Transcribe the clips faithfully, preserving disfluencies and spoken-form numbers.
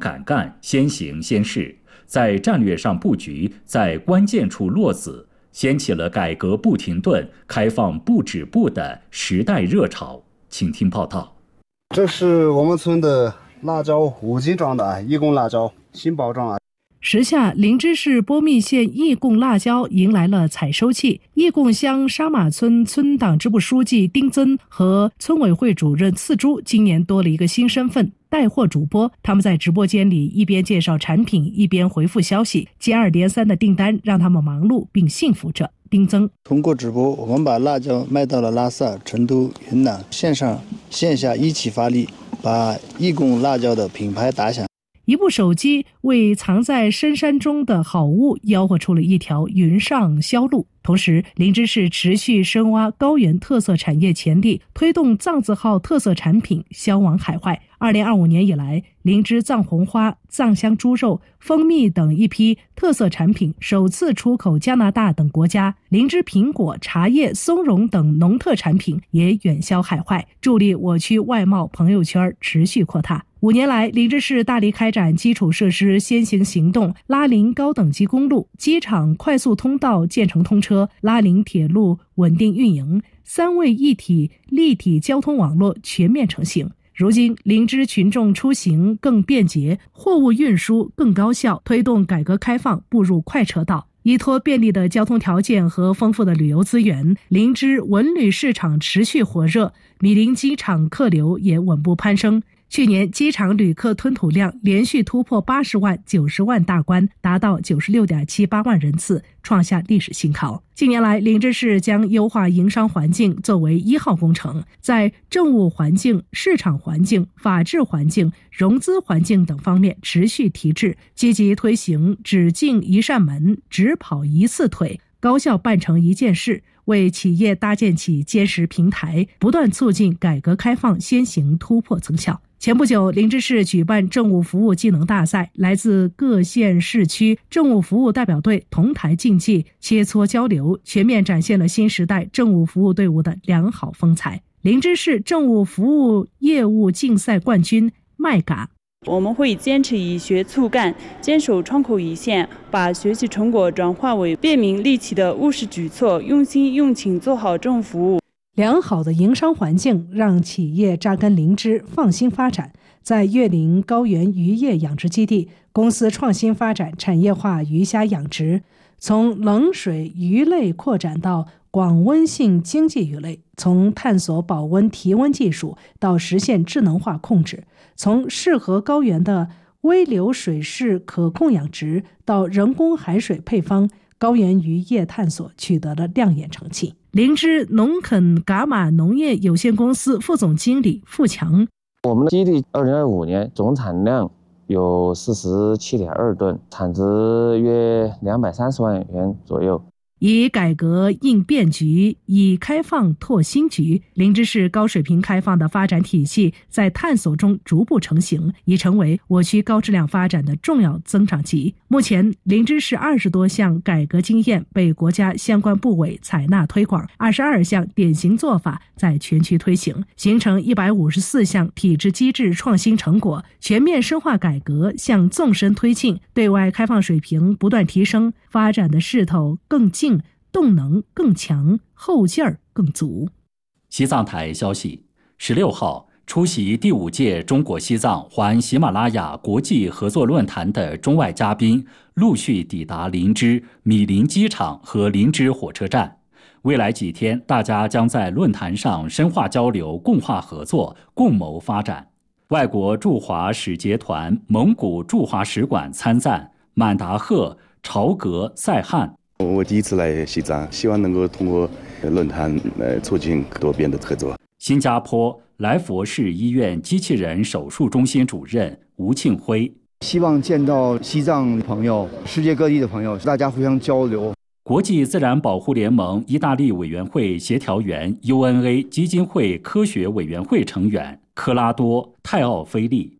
敢干，先行先试，在战略上布局，在关键处落子，掀起了改革不停顿、开放不止步的时代热潮。请听报道。 这是我们村的辣椒五斤装的义贡辣椒，新包装啊。 时下，林芝市波密县义贡辣椒迎来了采收季。义贡乡沙马村村党支部书记丁增和村委会主任次珠今年多了一个新身份——带货主播。他们在直播间里一边介绍产品，一边回复消息，接二连三的订单让他们忙碌并幸福着。丁增通过直播，我们把辣椒卖到了拉萨、成都、云南，线上线下一起发力，把义贡辣椒的品牌打响。 一部手机为藏在深山中的好物吆喝出了一条云上销路。同时，林芝市持续深挖高原特色产业潜力，推动藏字号特色产品销往海外。二零二五年以来，林芝藏红花、藏香猪肉、蜂蜜等一批特色产品首次出口加拿大等国家，林芝苹果、茶叶、松茸等农特产品也远销海外，助力我区外贸朋友圈持续扩大。五年来，林芝市大力开展基础设施先行行动，拉林高等级公路、机场快速通道建成通车，拉林铁路稳定运营，三位一体立体交通网络全面成型。如今，林芝群众出行更便捷，货物运输更高效，推动改革开放步入快车道。依托便利的交通条件和丰富的旅游资源，林芝文旅市场持续火热，米林机场客流也稳步攀升。去年机场旅客吞吐量连续突破八十万、九十万大关，达到九十六点七八万人次，创下历史新高。近年来，林芝市将优化营商环境作为一号工程，在政务环境、市场环境、法治环境、融资环境等方面持续提质，积极推行只进一扇门、只跑一次腿，高效办成一件事，为企业搭建起坚实平台，不断促进改革开放先行突破增效。前不久，林芝市举办政务服务技能大赛，来自各县市区政务服务代表队同台竞技，切磋交流，全面展现了新时代政务服务队伍的良好风采。林芝市政务服务业务竞赛冠军麦嘎。 我们会坚持以学促干，坚守窗口一线，把学习成果转化为便民利企的务实举措，用心用情做好政务服务。 良好的营商环境让企业扎根林芝，放心发展。在岳林高原渔业养殖基地，公司创新发展产业化鱼虾养殖，从冷水鱼类扩展到广温性经济鱼类，从探索保温提温技术到实现智能化控制，从适合高原的微流水式可控养殖到人工海水配方，高原渔业探索取得了亮眼成绩。林芝农垦噶玛农业有限公司副总经理付强， 我们的基地二零二五年总产量有四十七点二吨，产值约两百三十万元左右。 以改革应变局，以开放拓新局，林芝市高水平开放的发展体系在探索中逐步成型，已成为我区高质量发展的重要增长极。目前，林芝市二十多项改革经验被国家相关部委采纳推广，二十二项典型做法在全区推行，形成一百五十四项体制机制创新成果，全面深化改革向纵深推进，对外开放水平不断提升，发展的势头更劲，动能更强，后劲儿更足。 西藏台消息，十六号出席第五届中国西藏环喜马拉雅国际合作论坛的中外嘉宾陆续抵达林芝、米林机场和林芝火车站。未来几天，大家将在论坛上深化交流，共话合作，共谋发展。外国驻华使节团蒙古驻华使馆参赞满达赫、朝格、赛汉。 我第一次来西藏，希望能够通过论坛呃促进多边的合作。 新加坡来佛士医院机器人手术中心主任吴庆辉， 希望见到西藏朋友、世界各地的朋友，大家互相交流。 国际自然保护联盟意大利委员会协调员 U N A 基金会科学委员会成员克拉多泰奥菲利。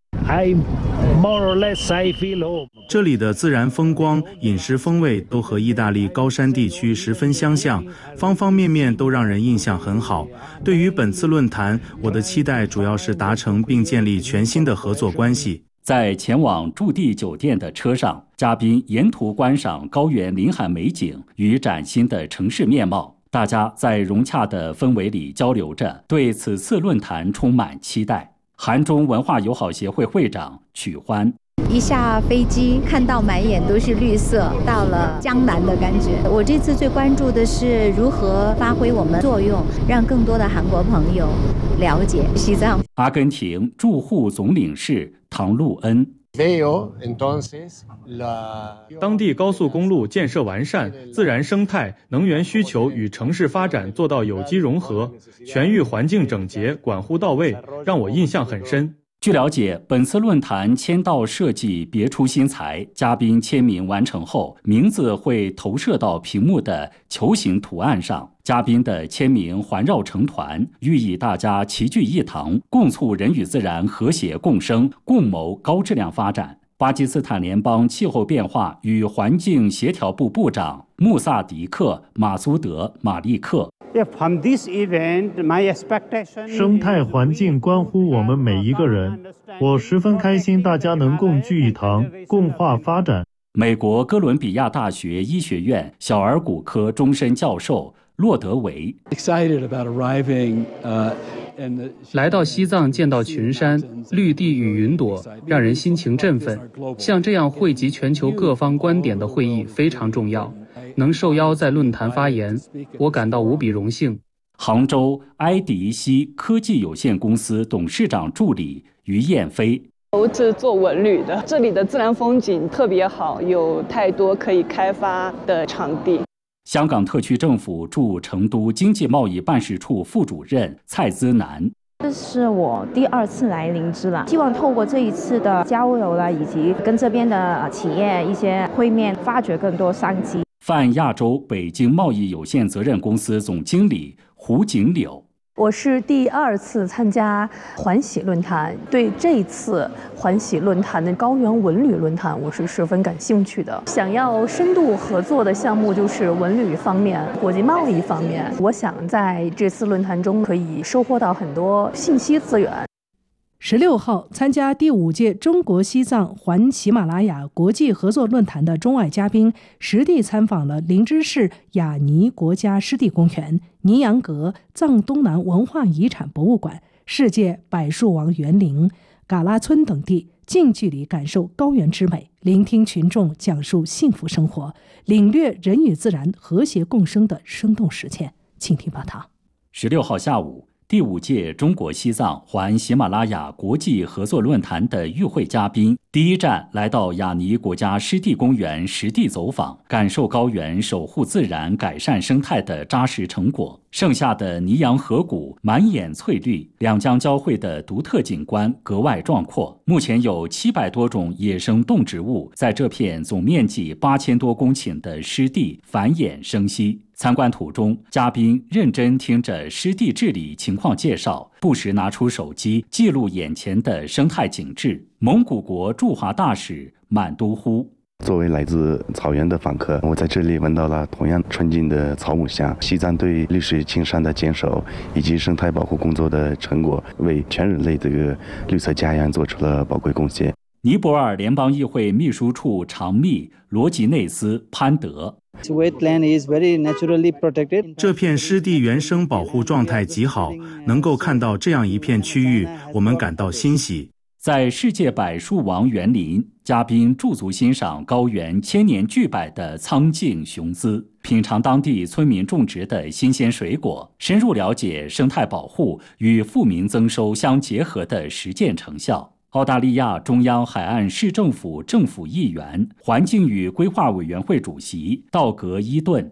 这里的自然风光、饮食风味都和意大利高山地区十分相像，方方面面都让人印象很好。对于本次论坛，我的期待主要是达成并建立全新的合作关系。 在前往驻地酒店的车上，嘉宾沿途观赏高原林海美景与崭新的城市面貌，大家在融洽的氛围里交流着，对此次论坛充满期待。韩中文化友好协会会长曲欢， 一下飞机看到满眼都是绿色，到了江南的感觉。我这次最关注的是如何发挥我们作用，让更多的韩国朋友了解西藏。 阿根廷驻沪总领事唐路恩， 当地高速公路建设完善，自然生态、能源需求与城市发展做到有机融合，全域环境整洁，管护到位，让我印象很深。 据了解，本次论坛签到设计别出心裁，嘉宾签名完成后，名字会投射到屏幕的球形图案上，嘉宾的签名环绕成团，寓意大家齐聚一堂，共促人与自然和谐共生，共谋高质量发展。巴基斯坦联邦气候变化与环境协调部部长穆萨迪克·马苏德·马利克， 生态环境关乎我们每一个人，我十分开心大家能共聚一堂，共话发展。 美国哥伦比亚大学医学院小儿骨科终身教授洛德维， 来到西藏见到群山、绿地与云朵，让人心情振奋。像这样汇集全球各方观点的会议非常重要，能受邀在论坛发言，我感到无比荣幸。 杭州埃迪西科技有限公司董事长助理于燕飞， 我是做文旅的，这里的自然风景特别好，有太多可以开发的场地。 香港特区政府驻成都经济贸易办事处副主任蔡姿南， 这是我第二次来林芝了，希望透过这一次的交流了，以及跟这边的企业一些会面，发掘更多商机。 泛亚洲北京贸易有限责任公司总经理胡景柳， 我是第二次参加环喜论坛，对这一次环喜论坛的高原文旅论坛我是十分感兴趣的。想要深度合作的项目就是文旅方面、国际贸易方面。我想在这次论坛中可以收获到很多信息资源。 十六号参加第五届中国西藏环喜马拉雅国际合作论坛的中外嘉宾实地参访了林芝市雅尼国家湿地公园、尼洋阁藏东南文化遗产博物馆、世界柏树王园林、嘎拉村等地，近距离感受高原之美，聆听群众讲述幸福生活，领略人与自然和谐共生的生动实践。请听报道。 十六号下午，第五届中国西藏环喜马拉雅国际合作论坛的与会嘉宾第一站来到雅尼国家湿地公园实地走访，感受高原守护自然、改善生态的扎实成果。盛夏的尼洋河谷满眼翠绿，两江交汇的独特景观格外壮阔。目前有七百多种野生动植物在这片总面积八千多公顷的湿地繁衍生息。参观途中，嘉宾认真听着湿地治理情况介绍，不时拿出手机记录眼前的生态景致。蒙古国驻华大使满都呼， 作为来自草原的访客，我在这里闻到了同样纯净的草木香。西藏对绿水青山的坚守以及生态保护工作的成果，为全人类这个绿色家园做出了宝贵贡献。 尼泊尔联邦议会秘书处常秘罗吉内斯潘德， 这片湿地原生保护状态极好，能够看到这样一片区域，我们感到欣喜。 在世界柏树王园林，嘉宾驻足欣赏高原千年巨柏的苍劲雄姿，品尝当地村民种植的新鲜水果，深入了解生态保护与富民增收相结合的实践成效。澳大利亚中央海岸市政府政府议员、环境与规划委员会主席道格伊顿，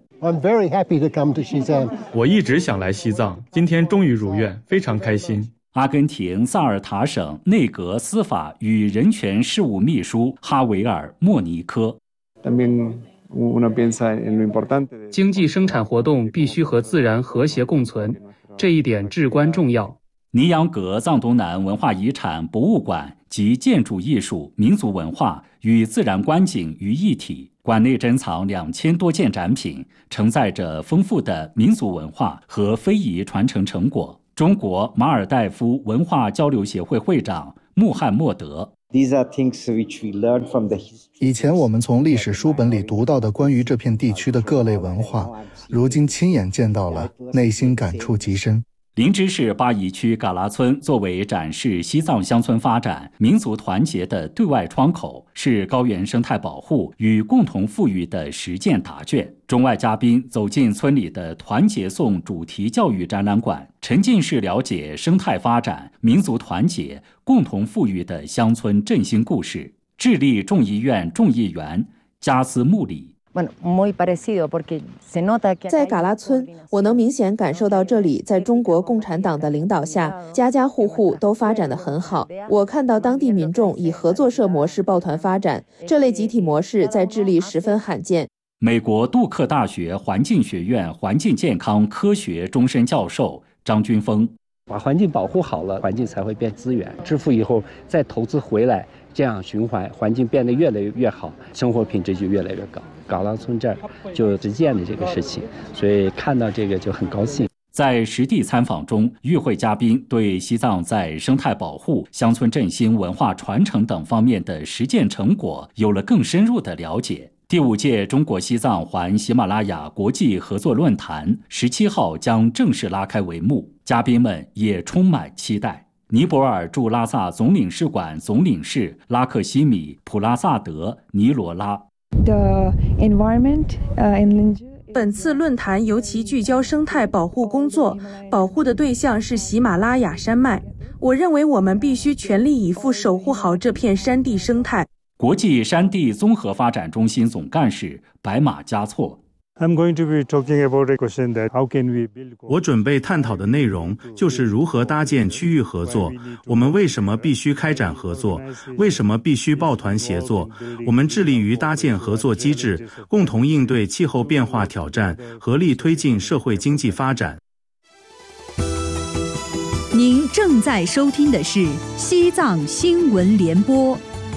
我一直想来西藏，今天终于如愿，非常开心。 阿根廷萨尔塔省内阁司法与人权事务秘书哈维尔·莫尼科， 经济生产活动必须和自然和谐共存，这一点至关重要。 尼洋阁藏东南文化遗产博物馆集建筑艺术、民族文化与自然观景于一体，馆内珍藏两千多件展品，承载着丰富的民族文化和非遗传承成果。中国马尔代夫文化交流协会会长穆罕默德， 以前我们从历史书本里读到的关于这片地区的各类文化，如今亲眼见到了，内心感触极深。 林芝市巴宜区嘎拉村作为展示西藏乡村发展、民族团结的对外窗口，是高原生态保护与共同富裕的实践答卷。中外嘉宾走进村里的团结颂主题教育展览馆，沉浸式了解生态发展、民族团结、共同富裕的乡村振兴故事。智利众议院众议员加斯穆里。 在嘎拉村，我能明显感受到这里在中国共产党的领导下，家家户户都发展得很好。我看到当地民众以合作社模式抱团发展，这类集体模式在智利十分罕见。 美国杜克大学环境学院环境健康科学终身教授张军峰。 把环境保护好了，环境才会变资源，支付以后再投资回来，这样循环，环境变得越来越好，生活品质就越来越高。嘎拉村这儿就实践的这个事情，所以看到这个就很高兴。 在实地参访中，与会嘉宾对西藏在生态保护、乡村振兴、文化传承等方面的实践成果有了更深入的了解。第五届中国西藏环喜马拉雅国际合作论坛十七号将正式拉开帷幕，嘉宾们也充满期待。尼泊尔驻拉萨总领事馆总领事拉克西米·普拉萨德·尼罗拉。 The environment, uh, in 本次论坛尤其聚焦生态保护工作，保护的对象是喜马拉雅山脉。我认为我们必须全力以赴守护好这片山地生态。 国际山地综合发展中心总干事白马加措。 我准备探讨的内容就是如何搭建区域合作，我们为什么必须开展合作，为什么必须抱团协作，我们致力于搭建合作机制，共同应对气候变化挑战，合力推进社会经济发展。 您正在收听的是西藏新闻联播。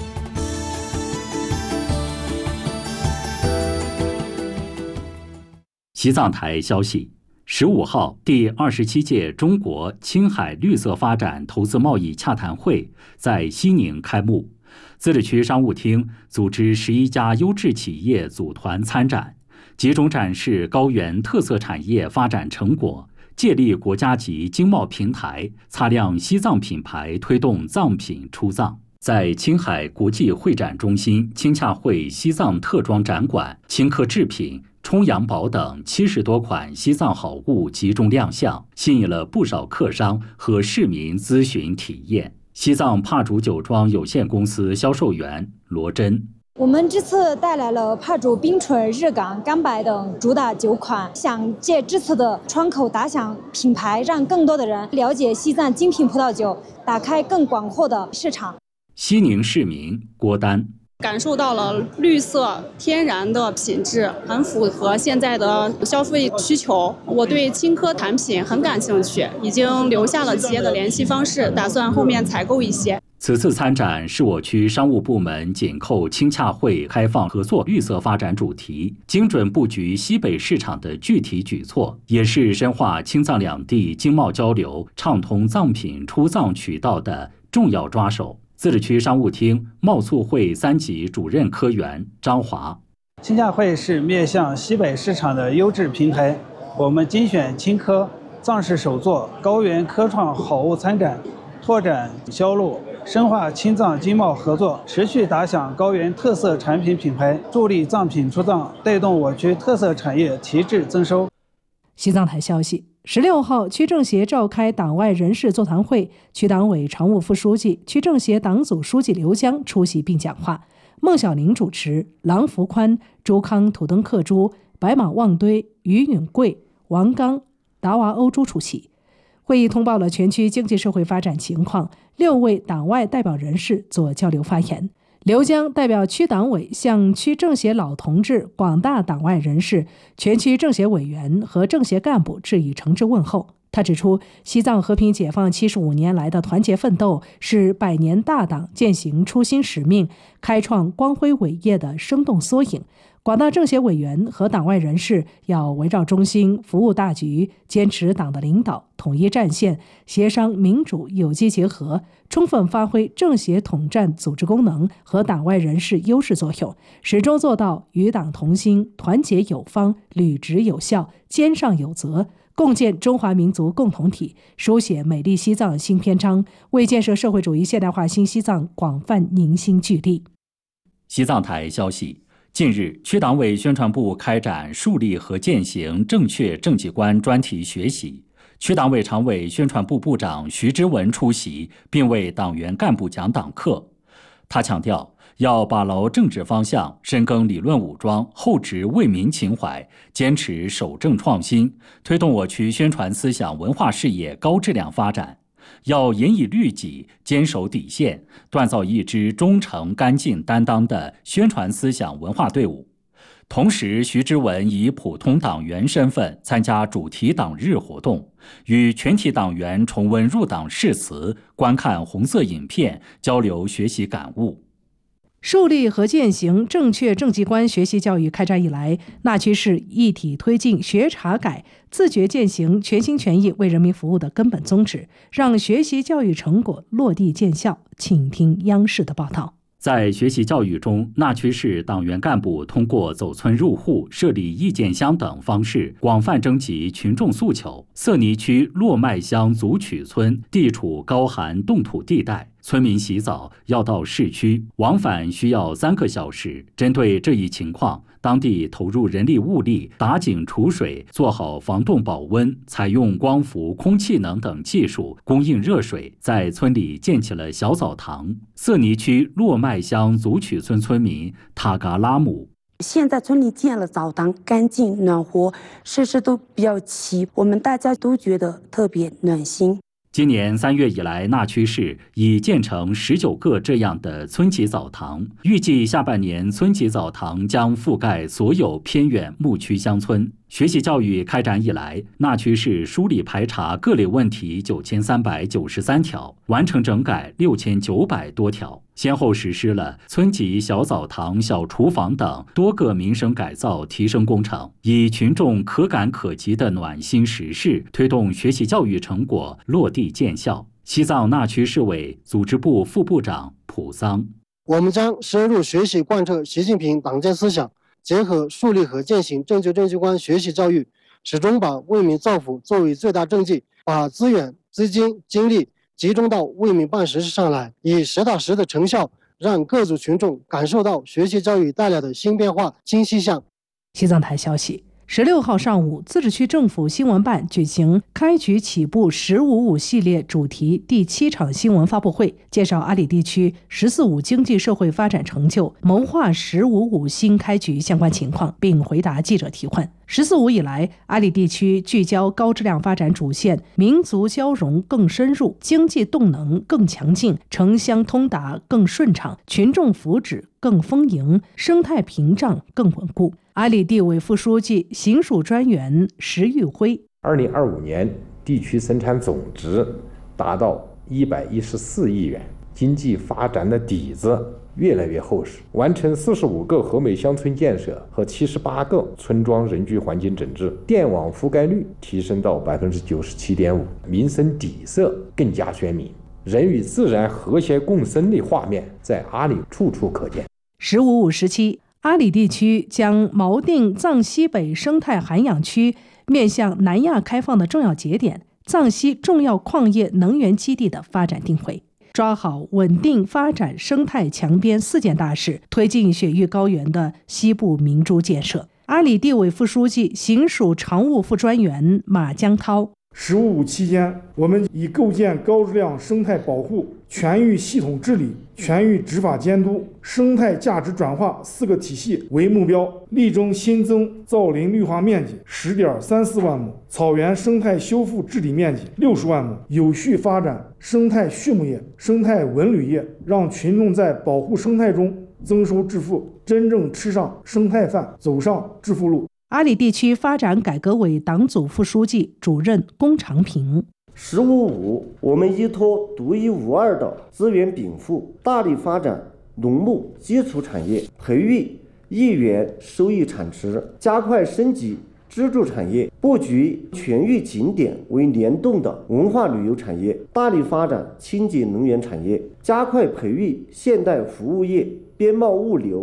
西藏台消息，十五号，第二十七届中国青海绿色发展投资贸易洽谈会在西宁开幕。自治区商务厅组织十一家优质企业组团参展，集中展示高原特色产业发展成果，借力国家级经贸平台，擦亮西藏品牌，推动藏品出藏。在青海国际会展中心青洽会西藏特装展馆，青稞制品、冲阳宝等七十多款西藏好物集中亮相，吸引了不少客商和市民咨询体验。西藏帕竹酒庄有限公司销售员罗真。 我们这次带来了帕竹、冰醇、日岗、甘白等主打酒款，想借这次的窗口打响品牌，让更多的人了解西藏精品葡萄酒，打开更广阔的市场。 西宁市民郭丹。 感受到了绿色天然的品质，很符合现在的消费需求。我对青稞产品很感兴趣，已经留下了企业的联系方式，打算后面采购一些。 此次参展是我区商务部门紧扣青洽会开放合作绿色发展主题，精准布局西北市场的具体举措，也是深化青藏两地经贸交流、畅通藏品出藏渠道的重要抓手。自治区商务厅贸促会三级主任科员张华。 青洽会是面向西北市场的优质平台，我们精选青稞、藏式手作、高原科创好物参展，拓展销路，深化青藏经贸合作，持续打响高原特色产品品牌，助力藏品出藏，带动我区特色产业提质增收。 西藏台消息，十六号，区政协召开党外人士座谈会，区党委常务副书记、区政协党组书记刘江出席并讲话，孟小玲主持，郎福宽、朱康、土登克珠、白马旺堆、于允贵、王刚、达娃欧珠出席。会议通报了全区经济社会发展情况，六位党外代表人士做交流发言。刘江代表区党委向区政协老同志、广大党外人士、全区政协委员和政协干部致以诚挚问候， 他指出，西藏和平解放七十五年来的团结奋斗，是百年大党践行初心使命、开创光辉伟业的生动缩影。广大政协委员和党外人士要围绕中心，服务大局，坚持党的领导，统一战线，协商民主有机结合，充分发挥政协统战组织功能和党外人士优势作用，始终做到与党同心、团结有方、履职有效、肩上有责，共建中华民族共同体，书写美丽西藏新篇章，为建设社会主义现代化新西藏广泛凝心聚力。 西藏台消息，近日，区党委宣传部开展树立和践行正确政绩观专题学习，区党委常委宣传部部长徐之文出席，并为党员干部讲党课。他强调，要把牢政治方向，深耕理论武装，厚植为民情怀，坚持守正创新，推动我区宣传思想文化事业高质量发展。要严以律己，坚守底线，锻造一支忠诚、干净、担当的宣传思想文化队伍。同时，徐之文以普通党员身份参加主题党日活动，与全体党员重温入党誓词，观看红色影片，交流学习感悟。 树立和践行正确政绩观学习教育开展以来，那区市一体推进学查改，自觉践行全心全意为人民服务的根本宗旨，让学习教育成果落地见效。请听央视的报道。 在学习教育中，那曲市党员干部通过走村入户、设立意见箱等方式，广泛征集群众诉求。色尼区落麦乡组曲村地处高寒冻土地带，村民洗澡要到市区，往返需要三个小时。针对这一情况，当地投入人力物力，打井储水，做好防冻保温，采用光伏、空气能等技术供应热水，在村里建起了小澡堂。色尼区落麦乡组曲村村民塔嘎拉姆。 现在村里建了澡堂，干净暖和，设施都比较齐，我们大家都觉得特别暖心。 今年三月以来，那曲市已建成十九个这样的村级澡堂，预计下半年村级澡堂将覆盖所有偏远牧区乡村。学习教育开展以来，那曲市梳理排查各类问题九千三百九十三条，完成整改六千九百多条，先后实施了村级小澡堂、小厨房等多个民生改造提升工程，以群众可感可及的暖心实事，推动学习教育成果落地见效。西藏那曲市委组织部副部长普桑： 我们将深入学习贯彻习近平党建思想，结合树立和践行正确政绩观学习教育，始终把为民造福作为最大政绩，把资源、资金、精力集中到为民办实事上来，以实打实的成效，让各族群众感受到学习教育带来的新变化、新气象。 西藏台消息，十六号上午，自治区政府新闻办举行开局起步十五五系列主题第七场新闻发布会，介绍阿里地区“十四五”经济社会发展成就，谋划“十五五”新开局相关情况，并回答记者提问。“十四五”以来，阿里地区聚焦高质量发展主线，民族交融更深入，经济动能更强劲，城乡通达更顺畅，群众福祉更丰盈，生态屏障更稳固。阿里地委副书记、行署专员石玉辉： 二零二五年地区生产总值达到一百一十四亿元，经济发展的底子越来越厚实，完成四十五个和美乡村建设和七十八个村庄人居环境整治，电网覆盖率提升到百分之九十七点五，民生底色更加鲜明，人与自然和谐共生的画面在阿里处处可见。 十五五时期，阿里地区将锚定藏西北生态涵养区面向南亚开放的重要节点，藏西重要矿业能源基地的发展定位，抓好稳定发展生态强边四件大事，推进雪域高原的西部明珠建设。阿里地委副书记、行署常务副专员马江涛： 十五五期间，我们以构建高质量生态保护、全域系统治理、全域执法监督、生态价值转化四个体系为目标，力争新增造林绿化面积十点三四万亩，草原生态修复治理面积六十万亩，有序发展生态畜牧业、生态文旅业，让群众在保护生态中增收致富，真正吃上生态饭，走上致富路。 阿里地区发展改革委党组副书记、主任龚长平。 十五五，我们依托独一无二的资源禀赋，大力发展农牧基础产业，培育一元收益产值，加快升级支柱产业，布局全域景点为联动的文化旅游产业，大力发展清洁能源产业，加快培育现代服务业、边贸物流、